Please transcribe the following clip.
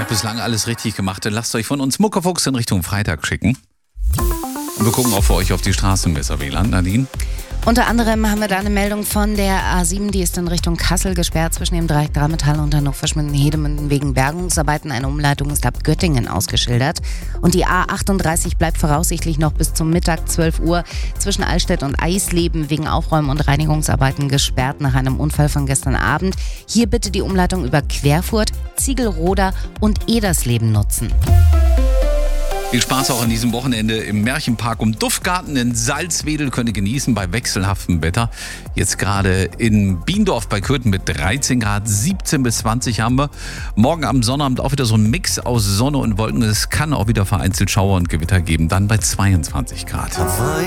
bislang alles richtig gemacht. Dann lasst euch von uns Muckefuchs in Richtung Freitag schicken. Und wir gucken auch für euch auf die Straßenmesser. WLAN, Nadine? Unter anderem haben wir da eine Meldung von der A7, die ist in Richtung Kassel gesperrt zwischen dem Dreieck Drahmetall und Hannover-Schmitten-Hedemünden wegen Bergungsarbeiten. Eine Umleitung ist ab Göttingen ausgeschildert. Und die A38 bleibt voraussichtlich noch bis zum Mittag 12 Uhr zwischen Allstedt und Eisleben wegen Aufräumen und Reinigungsarbeiten gesperrt nach einem Unfall von gestern Abend. Hier bitte die Umleitung über Querfurt, Ziegelroda und Edersleben nutzen. Viel Spaß auch an diesem Wochenende im Märchenpark um Duftgarten in Salzwedel. Könnt ihr genießen bei wechselhaftem Wetter. Jetzt gerade in Biendorf bei Kürten mit 13 Grad, 17 bis 20 haben wir. Morgen am Sonnabend auch wieder so ein Mix aus Sonne und Wolken. Es kann auch wieder vereinzelt Schauer und Gewitter geben, dann bei 22 Grad.